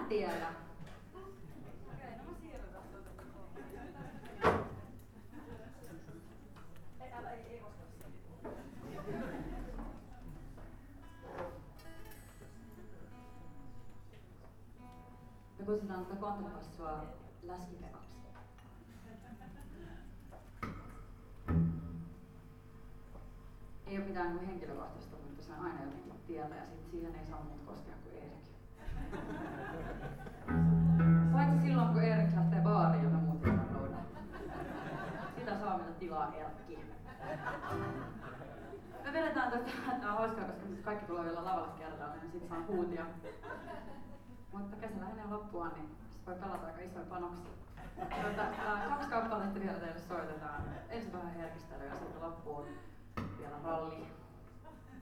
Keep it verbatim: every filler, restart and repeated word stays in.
tiedä. Okei, no mä siirrytään tuota. Ei, älä, ei, ei kosketa sitä. Me kutsutaan tätä kontrabassua läskipekaksi. Ei ole mitään niin henkilökohtaista, mutta se on aina jotenkin tiellä ja sit siihen ei saa muut koskea kuin Erik. Paitsi silloin kun Erik lähtee baariin ja me muut jäädään lounaan. Sitä saa mennä tilaa Erkki. Me vedetään tästä, tää on hauskaa, koska kaikki tulee vielä lavalla kertaa, niin sit saa huutia. Mutta kesä lähenee loppuaan, niin sit voi pelata aika isoja panoksia. Tota, kaksi kappaletta vielä teille soitetaan. Ensin vähän herkistelyä ja sitten loppuun vielä ralli.